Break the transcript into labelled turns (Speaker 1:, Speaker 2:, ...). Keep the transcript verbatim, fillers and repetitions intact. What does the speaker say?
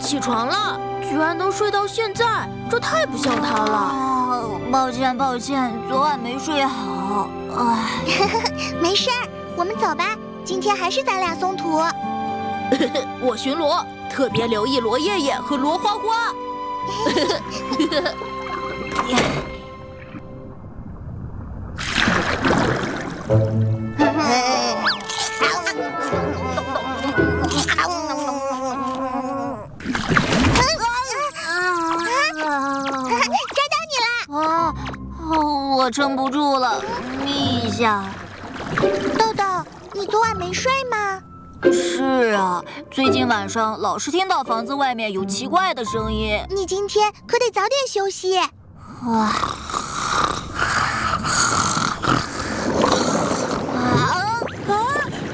Speaker 1: 起床了，居然能睡到现在，这太不像他了。
Speaker 2: 啊、抱歉抱歉，昨晚没睡好。唉，
Speaker 3: 没事儿，我们走吧。今天还是咱俩松土。
Speaker 1: 我巡逻，特别留意罗爷爷和罗花花。
Speaker 2: 啊，我撑不住了，眯一下。
Speaker 3: 豆豆，你昨晚没睡吗？
Speaker 2: 是啊，最近晚上老是听到房子外面有奇怪的声音。
Speaker 3: 你今天可得早点休息。
Speaker 2: 啊。